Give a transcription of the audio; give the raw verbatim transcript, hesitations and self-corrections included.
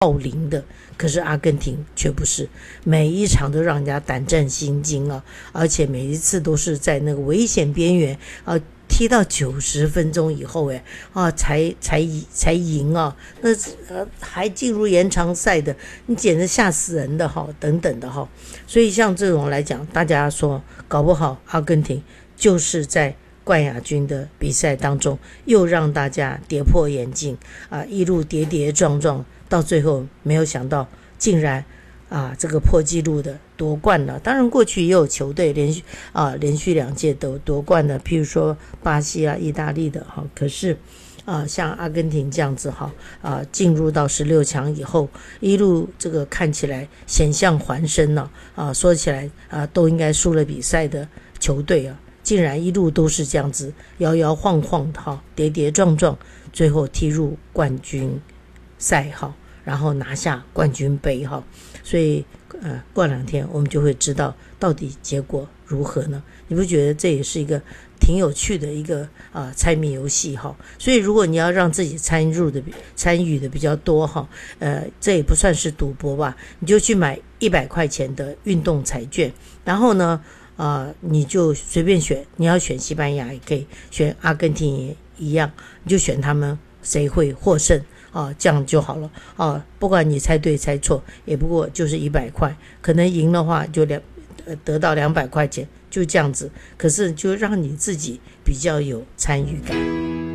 爆零的，可是阿根廷却不是，每一场都让人家胆战心惊啊，而且每一次都是在那个危险边缘啊，踢到九十分钟以后，哎啊，才才才赢啊，那呃还进入延长赛的，你简直吓死人的哈，等等的哈，所以像这种来讲，大家说搞不好阿根廷就是在冠亚军的比赛当中，又让大家跌破眼镜啊，一路跌跌撞撞。到最后没有想到竟然啊这个破纪录的夺冠了。当然过去也有球队连续啊连续两届都夺冠的，譬如说巴西啊、意大利的哈。可是啊像阿根廷这样子哈啊进入到十六强以后，一路这个看起来险象环生了啊，说起来啊都应该输了比赛的球队啊，竟然一路都是这样子摇摇晃晃的哈，跌跌撞撞，最后踢入冠军赛哈。然后拿下冠军杯哈，所以呃过两天我们就会知道到底结果如何呢？你不觉得这也是一个挺有趣的一个啊、呃、猜谜游戏哈？所以如果你要让自己参入的参与的比较多哈，呃这也不算是赌博吧，你就去买一百块钱的运动彩券，然后呢啊、呃、你就随便选，你要选西班牙也可以，选阿根廷也一样，你就选他们谁会获胜。啊，这样就好了啊！不管你猜对猜错，也不过就是一百块，可能赢的话就两得到两百块钱，就这样子。可是就让你自己比较有参与感。